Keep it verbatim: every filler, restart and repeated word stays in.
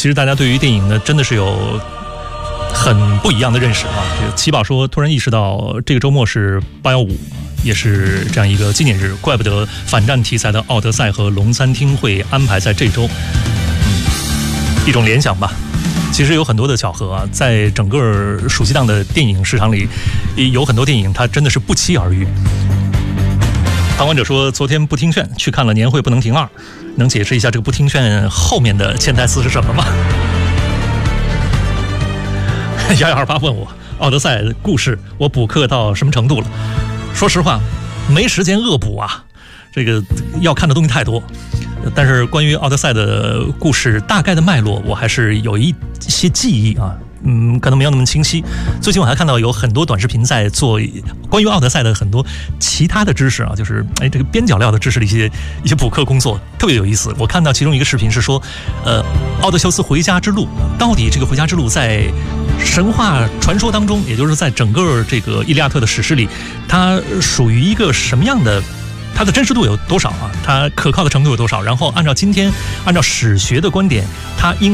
其实大家对于电影呢，真的是有很不一样的认识啊。这个奇宝说，突然意识到这个周末是八幺五，也是这样一个纪念日，怪不得反战题材的《奥德赛》和《龙餐厅》会安排在这周。嗯，一种联想吧。其实有很多的巧合啊，在整个暑期档的电影市场里，有很多电影它真的是不期而遇。旁观者说，昨天不听劝去看了《年会不能停二》，能解释一下这个不听劝后面的潜台词是什么吗？幺幺二八问我，《奥德赛》故事我补课到什么程度了？说实话，没时间恶补啊，这个要看的东西太多。但是关于奥德赛的故事大概的脉络，我还是有一些记忆啊，嗯，可能没有那么清晰。最近我还看到有很多短视频在做关于奥德赛的很多其他的知识啊，就是哎这个边角料的知识的一些一些补课工作，特别有意思。我看到其中一个视频是说，呃，奥德修斯回家之路到底这个回家之路在神话传说当中，也就是在整个这个《伊利亚特》的史诗里，它属于一个什么样的？它的真实度有多少啊？它可靠的程度有多少？然后按照今天，按照史学的观点，它应